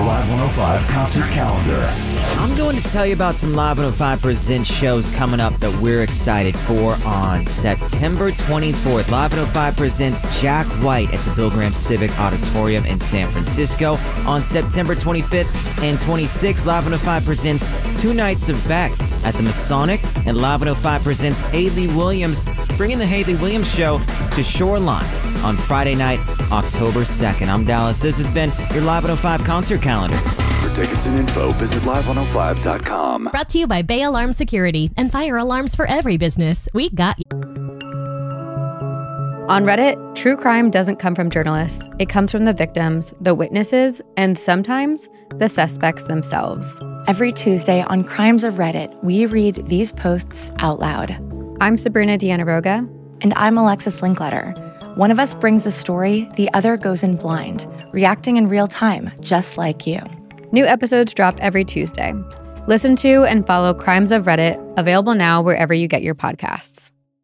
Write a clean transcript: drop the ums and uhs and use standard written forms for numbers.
Live 105 concert calendar. I'm going to tell you about some Live 105 Presents shows coming up that we're excited for on September 24th. Live 105 presents Jack White at the Bill Graham Civic Auditorium in San Francisco. On September 25th and 26th, Live 105 presents Two Nights of Beck at the Masonic, and Live 105 presents Hayley Williams, bringing the Hayley Williams Show to Shoreline on Friday night, October 2nd. I'm Dallas. This has been your Live 105 concert calendar. For tickets and info, visit live105.com. Brought to you by Bay Alarm Security and fire alarms for every business. We got you. On Reddit, true crime doesn't come from journalists. It comes from the victims, the witnesses, and sometimes the suspects themselves. Every Tuesday on Crimes of Reddit, we read these posts out loud. I'm Sabrina Deanna Roga. And I'm Alexis Linkletter. One of us brings the story, the other goes in blind, reacting in real time, just like you. New episodes drop every Tuesday. Listen to and follow Crimes of Reddit, available now wherever you get your podcasts.